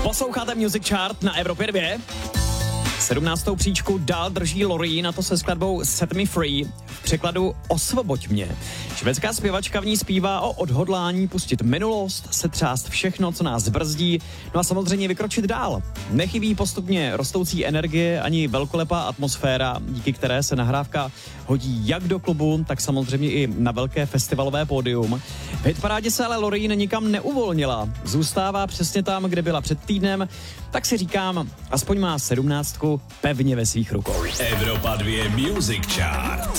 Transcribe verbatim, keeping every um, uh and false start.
Posloucháte Music Chart na Evropě dva. sedmnáctou příčku dál drží Loreen, a to se skladbou Set Me Free, v překladu Osvoboď mě. Švédská zpěvačka v ní zpívá o odhodlání pustit minulost, setřást všechno, co nás brzdí, no a samozřejmě vykročit dál. Nechybí postupně rostoucí energie ani velkolepá atmosféra, díky které se nahrávka hodí jak do klubu, tak samozřejmě i na velké festivalové pódium. V hitparádě se ale Loreen nikam neuvolnila. Zůstává přesně tam, kde byla před týdnem, tak si říkám, aspoň má sedmnáctku pevně ve svých rukou. Evropa dva Music Chart.